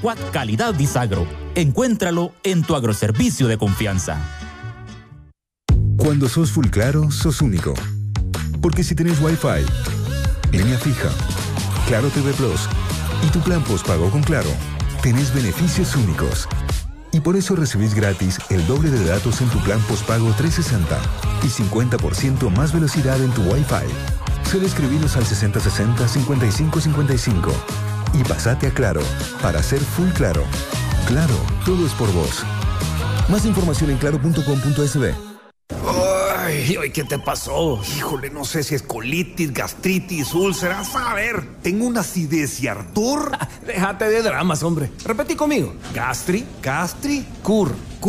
Quad calidad Disagro. Encuéntralo en tu agroservicio de confianza. Cuando sos full claro, sos único. Porque si tenés Wi-Fi, línea fija, Claro TV Plus y tu plan postpago con Claro, tenés beneficios únicos. Y por eso recibís gratis el doble de datos en tu plan postpago 360 y 50% más velocidad en tu Wi-Fi. Solo escribinos al 6060-5555 y pasate a Claro para ser full claro. Claro, todo es por vos. Más información en claro.com.sb. Ay, ¿qué te pasó? Híjole, no sé si es colitis, gastritis, úlceras. A ver, tengo una acidez y ardor. Déjate de dramas, hombre. Repetí conmigo. Gastricur.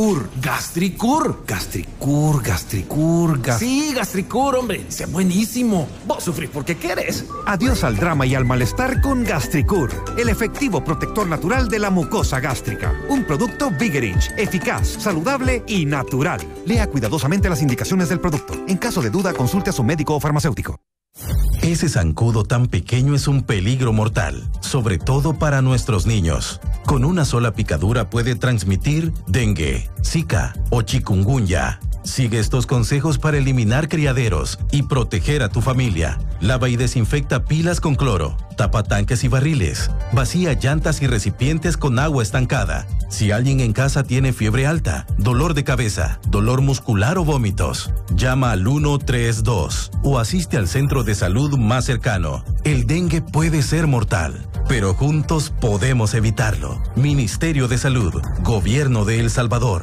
Sí, Gastricur, hombre. Es buenísimo. Vos sufrís porque querés. Adiós al drama y al malestar con Gastricur, el efectivo protector natural de la mucosa gástrica. Un producto Vigerich, eficaz, saludable y natural. Lea cuidadosamente las indicaciones del producto. En caso de duda, consulte a su médico o farmacéutico. Ese zancudo tan pequeño es un peligro mortal, sobre todo para nuestros niños. Con una sola picadura puede transmitir dengue, zika o chikungunya. Sigue estos consejos para eliminar criaderos y proteger a tu familia. Lava y desinfecta pilas con cloro, tapa tanques y barriles, vacía llantas y recipientes con agua estancada. Si alguien en casa tiene fiebre alta, dolor de cabeza, dolor muscular o vómitos, llama al 132 o asiste al centro de salud más cercano. El dengue puede ser mortal, pero juntos podemos evitarlo. Ministerio de Salud, Gobierno de El Salvador.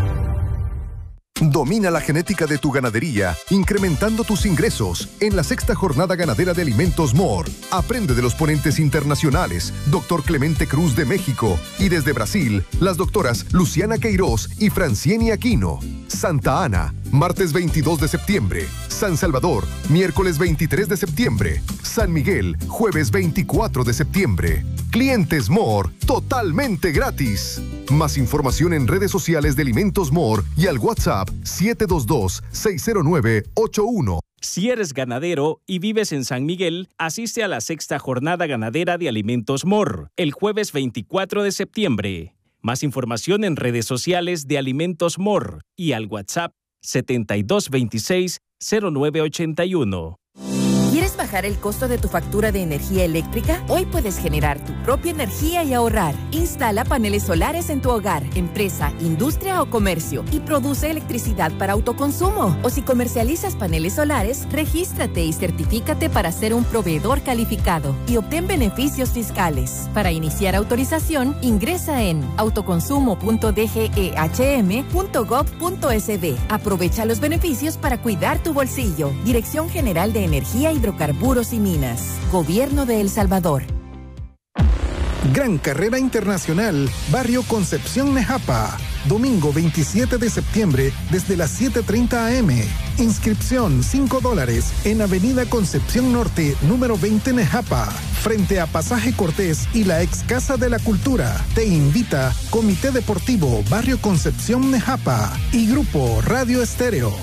Domina la genética de tu ganadería, incrementando tus ingresos en la sexta jornada ganadera de Alimentos MOR. Aprende de los ponentes internacionales, Dr. Clemente Cruz de México, y desde Brasil, las doctoras Luciana Queiroz y Francieni Aquino. Santa Ana, martes 22 de septiembre. San Salvador, miércoles 23 de septiembre. San Miguel, jueves 24 de septiembre. Clientes MOR, totalmente gratis. Más información en redes sociales de Alimentos MOR y al WhatsApp 722-609-81. Si eres ganadero y vives en San Miguel, asiste a la sexta jornada ganadera de Alimentos MOR, el jueves 24 de septiembre. Más información en redes sociales de Alimentos MOR y al WhatsApp 7226-0981. ¿Quieres bajar el costo de tu factura de energía eléctrica? Hoy puedes generar tu propia energía y ahorrar. Instala paneles solares en tu hogar, empresa, industria o comercio y produce electricidad para autoconsumo. O si comercializas paneles solares, regístrate y certifícate para ser un proveedor calificado y obtén beneficios fiscales. Para iniciar autorización, ingresa en autoconsumo.dgehm.gov.sb. Aprovecha los beneficios para cuidar tu bolsillo. Dirección General de Energía, Hidrocarburos y Minas. Gobierno de El Salvador. Gran Carrera Internacional, Barrio Concepción Nejapa. Domingo 27 de septiembre desde las 7:30 a.m. Inscripción $5 en Avenida Concepción Norte, número 20 Nejapa, frente a Pasaje Cortés y la ex Casa de la Cultura. Te invita Comité Deportivo Barrio Concepción Nejapa y Grupo Radio Estéreo.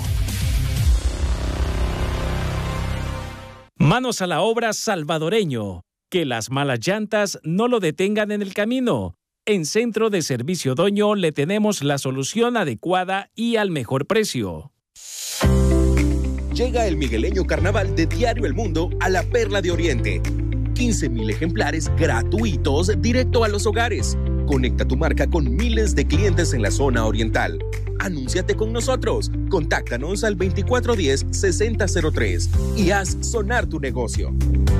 Manos a la obra salvadoreño. Que las malas llantas no lo detengan en el camino. En Centro de Servicio Doño le tenemos la solución adecuada y al mejor precio. Llega el migueleño carnaval de Diario El Mundo a la Perla de Oriente. 15,000 ejemplares gratuitos directo a los hogares. Conecta tu marca con miles de clientes en la zona oriental. Anúnciate con nosotros. Contáctanos al 2410-6003 y haz sonar tu negocio.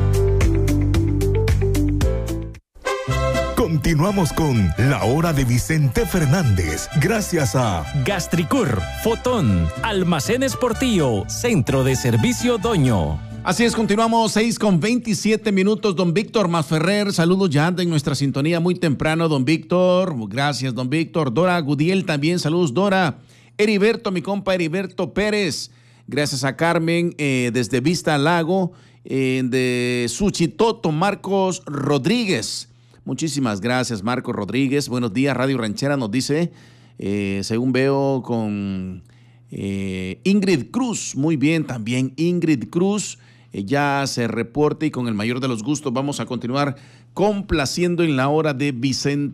Continuamos con La Hora de Vicente Fernández, gracias a Gastricur, Fotón, Almacenes Portillo, Centro de Servicio Doño. Así es, continuamos 6:27. Don Víctor Masferrer, saludos, ya anda en nuestra sintonía muy temprano, don Víctor. Gracias, don Víctor. Dora Gudiel también, saludos, Dora. Heriberto, mi compa Heriberto Pérez. Gracias a Carmen, desde Vista al Lago, de Suchitoto, Marcos Rodríguez. Muchísimas gracias, Marcos Rodríguez. Buenos días, Radio Ranchera, nos dice, según veo, con Ingrid Cruz. Muy bien, también Ingrid Cruz. Ya se reporte y con el mayor de los gustos vamos a continuar complaciendo en La Hora de Vicente